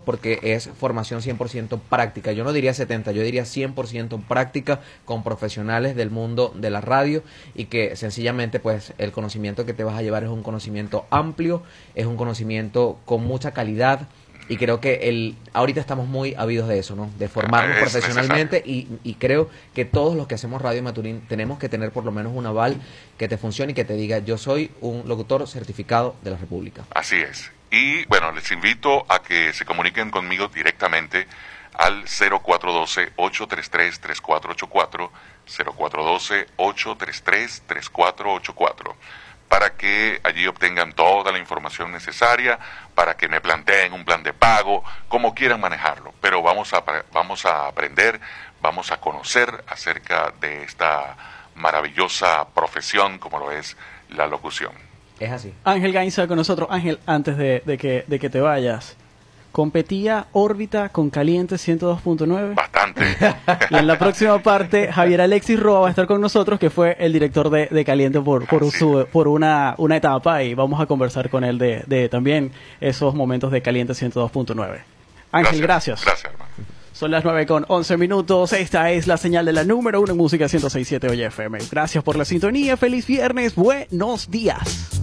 porque es formación 100% práctica. Yo no diría 70, yo diría 100% práctica con profesionales del mundo de la radio y que sencillamente pues el conocimiento que te vas a llevar es un conocimiento amplio, es un conocimiento con mucha calidad. Y creo que ahorita estamos muy habidos de eso, ¿no? De formarnos profesionalmente y creo que todos los que hacemos Radio Maturín tenemos que tener por lo menos un aval que te funcione y que te diga, yo soy un locutor certificado de la República. Así es. Y bueno, les invito a que se comuniquen conmigo directamente al 0412-833-3484, 0412-833-3484. Para que allí obtengan toda la información necesaria, para que me planteen un plan de pago, como quieran manejarlo. Pero vamos a aprender, vamos a conocer acerca de esta maravillosa profesión como lo es la locución. Es así. Ángel Gainza con nosotros. Ángel, antes de que te vayas, ¿competía Órbita con Caliente 102.9? Bastante. Y en la próxima parte, Javier Alexis Roa va a estar con nosotros, que fue el director de Caliente por una etapa, y vamos a conversar con él de también esos momentos de Caliente 102.9. Ángel, gracias. Gracias, hermano. Son las 9:11. Esta es la señal de la número 1 en música 106.7 Oye FM. Gracias por la sintonía. Feliz viernes. Buenos días.